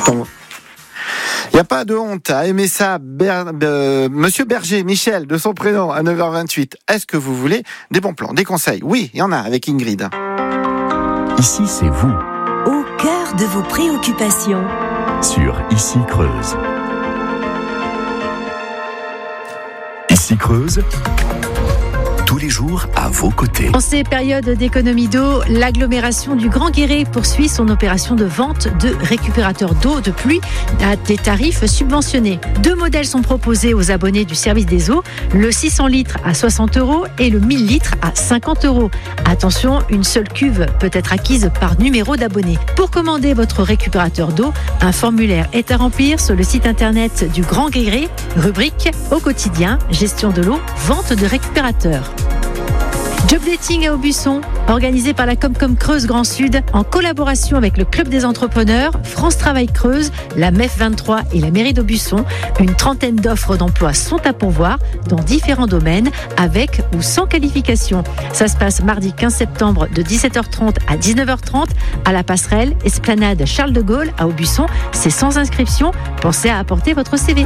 Il n'y a pas de honte à aimer ça. Monsieur Berger, Michel, de son prénom, à 9h28. Est-ce que vous voulez des bons plans, des conseils? Oui, il y en a avec Ingrid. Ici, c'est vous. Au cœur de vos préoccupations. Sur Ici Creuse. Ici Creuse. Tous les jours à vos côtés. En ces périodes d'économie d'eau, l'agglomération du Grand Guéret poursuit son opération de vente de récupérateurs d'eau de pluie à des tarifs subventionnés. 2 modèles sont proposés aux abonnés du service des eaux, le 600 litres à 60 € et le 1000 litres à 50 €. Attention, une seule cuve peut être acquise par numéro d'abonné. Pour commander votre récupérateur d'eau, un formulaire est à remplir sur le site internet du Grand Guéret, rubrique au quotidien, gestion de l'eau, vente de récupérateurs. Job dating à Aubusson, organisé par la Comcom Creuse Grand Sud, en collaboration avec le Club des entrepreneurs, France Travail Creuse, la MEF 23 et la mairie d'Aubusson. Une trentaine d'offres d'emploi sont à pourvoir dans différents domaines, avec ou sans qualification. Ça se passe mardi 15 septembre de 17h30 à 19h30 à la passerelle Esplanade Charles de Gaulle à Aubusson. C'est sans inscription. Pensez à apporter votre CV.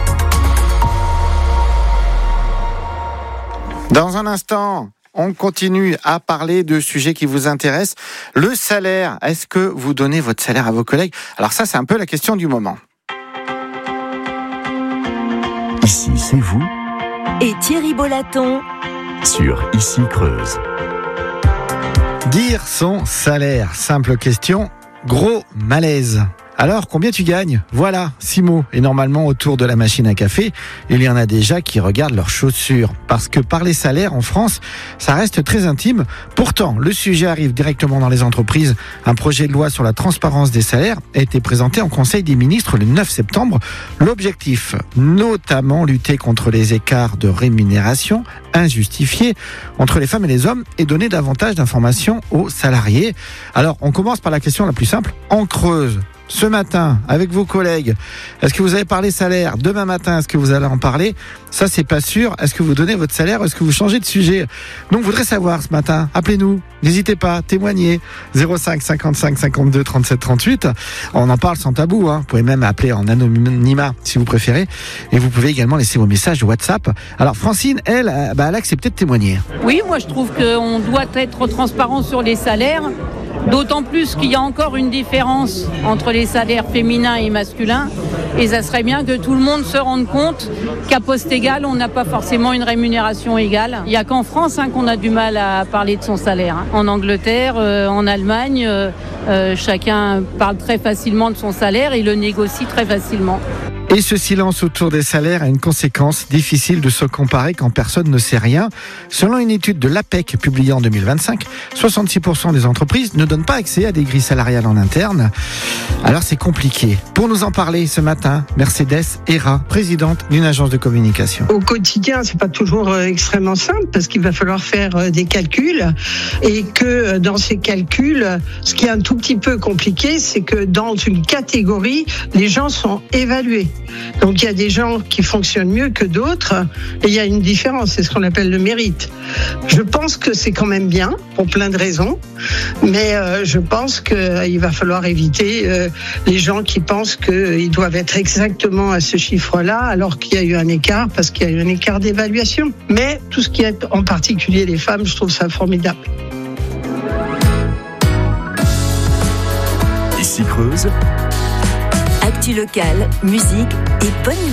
Dans un instant, on continue à parler de sujets qui vous intéressent. Le salaire, est-ce que vous donnez votre salaire à vos collègues? Alors ça, c'est un peu la question du moment. Ici, c'est vous. Et Thierry Bolaton. Sur Ici Creuse. Dire son salaire, simple question, gros malaise. Alors, combien tu gagnes? Voilà, 6 mots. Et normalement, autour de la machine à café, il y en a déjà qui regardent leurs chaussures. Parce que parler salaire en France, ça reste très intime. Pourtant, le sujet arrive directement dans les entreprises. Un projet de loi sur la transparence des salaires a été présenté en Conseil des ministres le 9 septembre. L'objectif, notamment lutter contre les écarts de rémunération injustifiés entre les femmes et les hommes et donner davantage d'informations aux salariés. Alors, on commence par la question la plus simple. En Creuse, ce matin, avec vos collègues, est-ce que vous avez parlé salaire? Demain matin, est-ce que vous allez en parler? Ça, c'est pas sûr. Est-ce que vous donnez votre salaire? Est-ce que vous changez de sujet? Donc, je voudrais savoir ce matin. Appelez-nous. N'hésitez pas. Témoignez. 05 55 52 37 38. On en parle sans tabou. Vous pouvez même appeler en anonymat si vous préférez. Et vous pouvez également laisser vos messages WhatsApp. Alors, Francine, elle a accepté de témoigner. Oui, moi, je trouve qu'on doit être transparent sur les salaires. D'autant plus qu'il y a encore une différence entre les salaires féminins et masculins. Et ça serait bien que tout le monde se rende compte qu'à poste égal, on n'a pas forcément une rémunération égale. Il n'y a qu'en France qu'on a du mal à parler de son salaire. En Angleterre, en Allemagne, chacun parle très facilement de son salaire et le négocie très facilement. Et ce silence autour des salaires a une conséquence difficile de se comparer quand personne ne sait rien. Selon une étude de l'APEC publiée en 2025, 66% des entreprises ne donnent pas accès à des grilles salariales en interne. Alors c'est compliqué. Pour nous en parler ce matin, Mercedes Hera, présidente d'une agence de communication. Au quotidien, c'est pas toujours extrêmement simple parce qu'il va falloir faire des calculs et que dans ces calculs, ce qui est un tout petit peu compliqué, c'est que dans une catégorie, les gens sont évalués. Donc il y a des gens qui fonctionnent mieux que d'autres et il y a une différence, c'est ce qu'on appelle le mérite. Je pense que c'est quand même bien pour plein de raisons, mais je pense qu'il va falloir éviter les gens qui pensent qu'ils doivent être exactement à ce chiffre-là alors qu'il y a eu un écart parce qu'il y a eu un écart d'évaluation. Mais tout ce qui est en particulier les femmes, je trouve ça formidable. Ici Creuse. Actu locale, musique et bonne humeur.